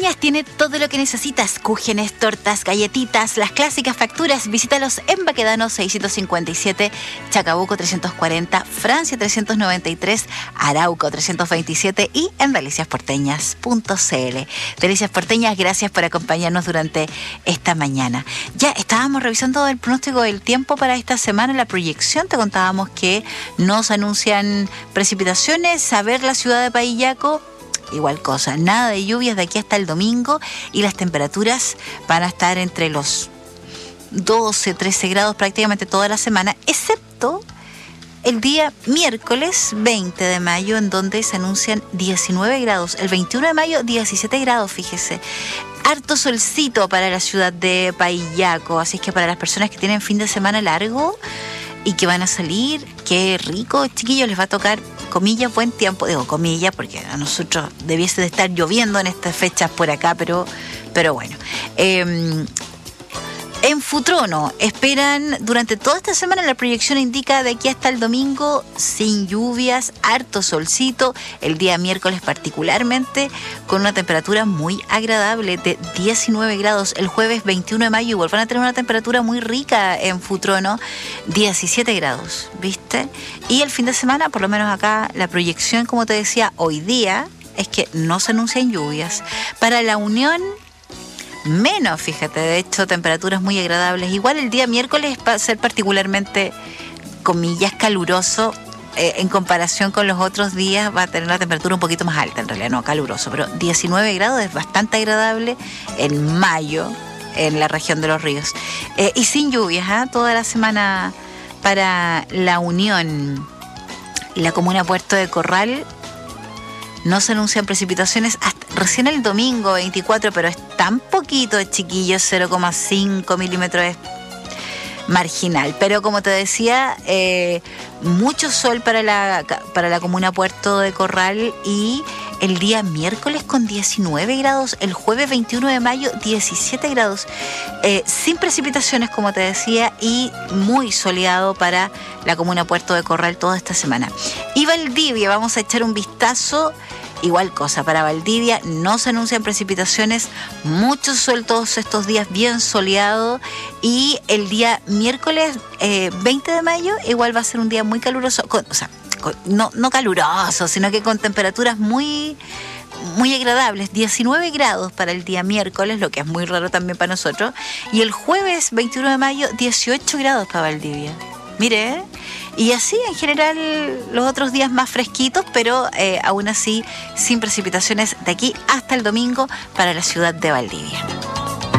Porteñas tiene todo lo que necesitas: cúgenes, tortas, galletitas, las clásicas facturas. Visítalos en Baquedano 657, Chacabuco 340, Francia 393, Arauco 327 y en deliciasporteñas.cl. Delicias Porteñas, gracias por acompañarnos durante esta mañana. Ya estábamos revisando el pronóstico del tiempo para esta semana, la proyección. Te contábamos que nos anuncian precipitaciones. A ver, la ciudad de Paillaco, igual cosa, nada de lluvias de aquí hasta el domingo, y las temperaturas van a estar entre los 12, 13 grados prácticamente toda la semana, excepto el día miércoles 20 de mayo, en donde se anuncian 19 grados. El 21 de mayo, 17 grados, fíjese. Harto solcito para la ciudad de Paillaco, así es que para las personas que tienen fin de semana largo y que van a salir, qué rico, chiquillos, les va a tocar, comillas, buen tiempo. Digo comillas porque a nosotros debiese de estar lloviendo en estas fechas por acá, pero bueno. En Futrono esperan durante toda esta semana, la proyección indica de aquí hasta el domingo sin lluvias, harto solcito, el día miércoles particularmente con una temperatura muy agradable de 19 grados, el jueves 21 de mayo igual van a tener una temperatura muy rica en Futrono, 17 grados, ¿viste? Y el fin de semana, por lo menos acá, la proyección, como te decía, hoy día es que no se anuncian lluvias. Para La Unión, menos, fíjate, de hecho, temperaturas muy agradables. Igual el día miércoles va a ser particularmente, comillas, caluroso. En comparación con los otros días va a tener la temperatura un poquito más alta, en realidad no caluroso, pero 19 grados es bastante agradable en mayo en la región de Los Ríos. Y sin lluvias, toda la semana para La Unión. La comuna Puerto de Corral no se anuncian precipitaciones hasta recién el domingo 24, pero es tan poquito, chiquillos, 0,5 milímetros es marginal. Pero como te decía, mucho sol para la comuna Puerto de Corral, y el día miércoles con 19 grados, el jueves 21 de mayo 17 grados, sin precipitaciones, como te decía, y muy soleado para la comuna Puerto de Corral toda esta semana. Y Valdivia, vamos a echar un vistazo. Igual cosa, para Valdivia no se anuncian precipitaciones, mucho sol todos estos días, bien soleado, y el día miércoles 20 de mayo igual va a ser un día muy caluroso, no caluroso, sino que con temperaturas muy, muy agradables, 19 grados para el día miércoles, lo que es muy raro también para nosotros, y el jueves 21 de mayo 18 grados para Valdivia. Mire, y así en general los otros días más fresquitos, pero aún así sin precipitaciones de aquí hasta el domingo para la ciudad de Valdivia.